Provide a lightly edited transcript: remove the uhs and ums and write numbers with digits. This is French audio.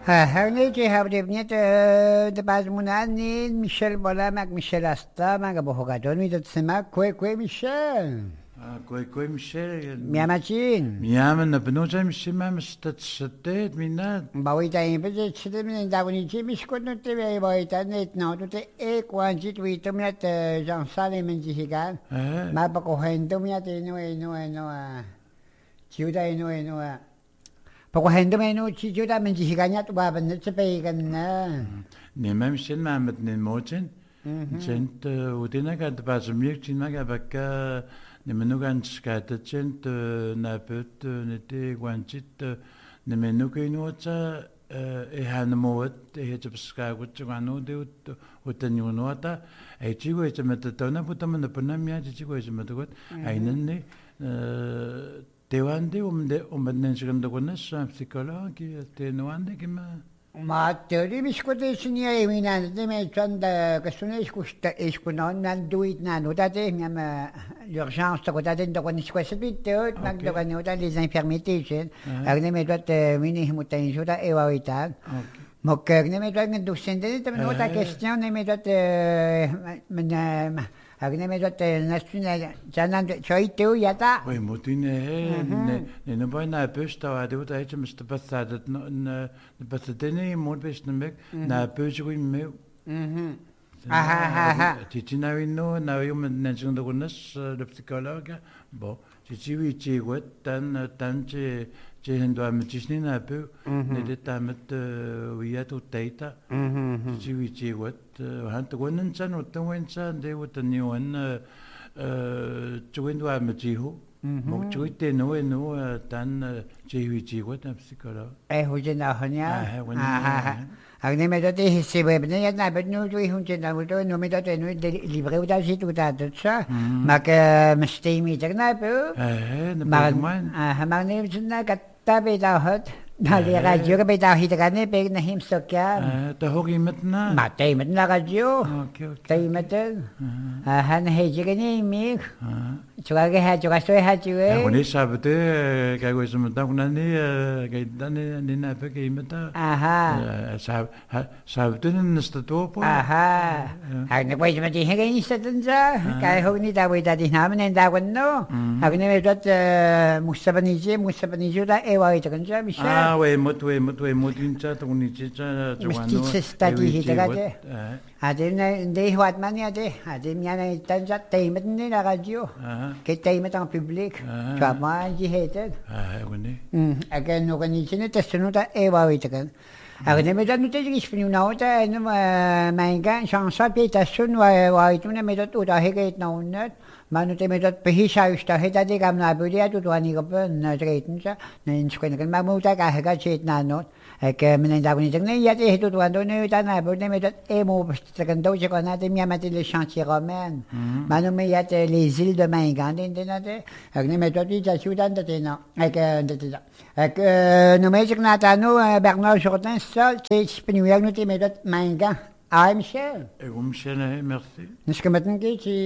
Herneji hebben niet de basmunanin Michel Bola mak Michel Asta mak bohogadon mi dat sema kwe Michel. Kwe Michel. Miamachin. Miamen na benoja Michel mam stat minat. Bawita impede chidem davoni chimis kodno te bawita net no te e kwanjit witum net Jean Salem menjihigan. Ma pa ko hendo mi ate no. Chiuda no. Poko hendo meno chiuda menjihigan tu baban net sepegan na. Ne mam Michel mamet ne mochen. Gent udina kad basumir chinaga bakka Nemenugan skatet na put nete gwanchit nemenukinuota hanemoet het beskagut ganu de utenuota chigo es metatona putamana panamia chigo es metagot ainne tewande umden segundogonas psikologi tenuande kima Ma teori miskotesin ja eminan deme chanda kasune iskunon nan duit nan odate miam l'urgence to odate ndo kon iskosbit teot mag do kan odate les infirmités agne me dot mini mutain joda ewaitan mok agne me dot ndo sende te no ta question ne me dot agne me dot national janan choi teu yata oi mutine ne no bana pesta ade uta het mest passadet no passadene mod best mek na peujuin me Titina no na yo mention de gonas de psychologue bon tiwi wet tan je hendo am tisnina un peu ne de tamet wiat utata tiwi wet han to gonan san utwen san de utniwan tuwendo am tihu mo tuite no tan tiwi wet am psychologue hojena hanya Agne me date se webne ya na bet no jo hunche na wuto no me date no libre uta sit uta tsa mak mstei mi tagna pe mag ne jna katta be da hot na le radio ke be da hit gane pe na him sokya ta hogi metna ma te met na radio te met han he jigene mi chuga ge ha chuga so ha chue oni sabte ka go sum ta kunani ke dane ni na pe ke meta sabte ni stato po agne wei me di hege ni statanza ka ho ni da wei da di namen en da wanno agne me dot musabani juda e wai ta kanja misha wei mutincha to ni chicha chwano stadi hitagate Adem de wat mania de adem yana tanja te met ni la radio que te met en public tu as moi dit heter wene again no kan ni chine testunuta e wa witakan agne me dan te gis finu na ota no mein gan chansa peta sun wa itune me dot uta heget na unnat manu te me dot pehisha usta heta de gamna budia tu ani gapen na treitnsa na inskwen kan ma muta ka hega chet na not que me da bonita ne ya te tu ando ne ta na bone me e mo kan do je kon ate mi amate les chantiers romains manu me ya te les îles de Mingan de na te agne me dot ja chudan de na que no me jikna ta no Bernard Jourdain sol te spinu ya no te me dot Mingan I'm Michel Michel merci Niske meten ge